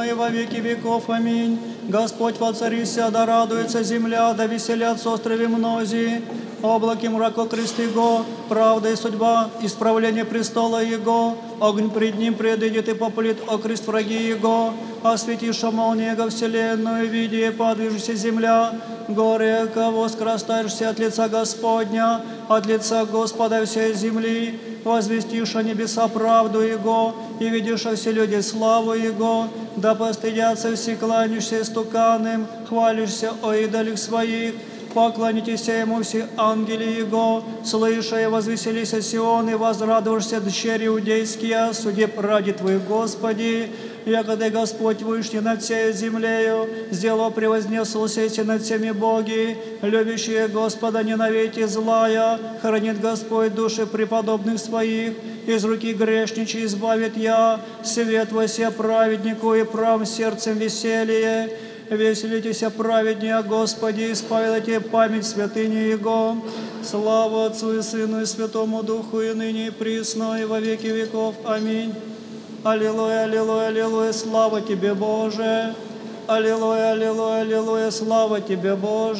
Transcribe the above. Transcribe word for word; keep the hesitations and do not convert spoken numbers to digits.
присно и во веки веков. Аминь. Господь воцарися, да радуется земля, да веселятся острове мнози. Облаки мрако крест Его, правда и судьба, исправление престола Его. Огонь пред Ним предыдет и попалит окрест враги Его. Осветиша молния во вселенную, види, подвижется земля. Горе, кого скрастаешься от лица Господня, от лица Господа всей земли. Возвестиша небеса правду Его, и видиша все люди славу Его. Да постыдятся все, кланяешься стуканым, хвалишься о идолях своих. Поклонитесь Ему все ангели Его, слыша и возвеселись Сион, и возрадуешься дщери иудейские, судеб ради Твоих, Господи, якоды Господь вышний над всей землею, сделал превознесался над всеми боги, любящие Господа ненавидь злая, хранит Господь души преподобных своих, из руки грешничей избавит я, свет вося праведнику и прав сердцем веселье. Веселитесь, праведнее, Господи, исповедайте память святыни Его. Слава Отцу и Сыну и Святому Духу, и ныне и присно, и во веки веков. Аминь. Аллилуйя, аллилуйя, аллилуйя, слава Тебе, Боже. Аллилуйя, аллилуйя, аллилуйя, слава Тебе, Боже.